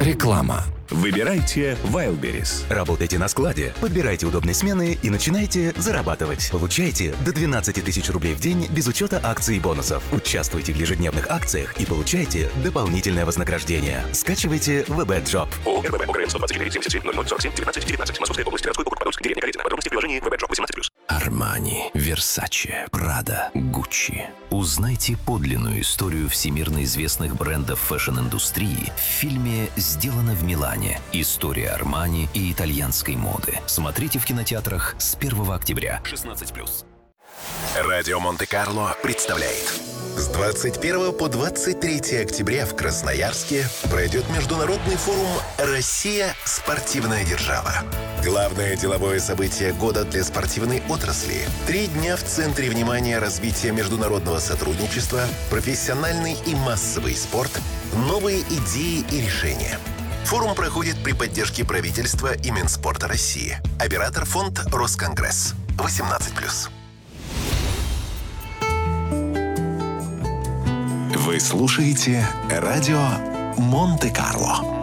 Реклама. Выбирайте Wildberries. Работайте на складе, подбирайте удобные смены и начинайте зарабатывать. Получайте до 12 тысяч рублей в день без учета акций и бонусов. Участвуйте в ежедневных акциях и получайте дополнительное вознаграждение. Скачивайте WebEdJob. ООО РББ УКРН 124 77 0047 19 19. Московская область, городской округ Подольск, деревня Калитина. Подробности в приложении WebEdJob 18+. Армани, Версаче, Прада, Гуччи. Узнайте подлинную историю всемирно известных брендов фэшн-индустрии в фильме «Сделано в Милане. История Армани и итальянской моды». Смотрите в кинотеатрах с 1 октября. 16+. Радио Монте-Карло представляет. С 21 по 23 октября в Красноярске пройдет международный форум «Россия. Спортивная держава». Главное деловое событие года для спортивной отрасли. 3 дня в центре внимания развития международного сотрудничества, профессиональный и массовый спорт, новые идеи и решения. Форум проходит при поддержке правительства и Минспорта России. Оператор фонд «Росконгресс». 18+. Вы слушаете радио Монте-Карло.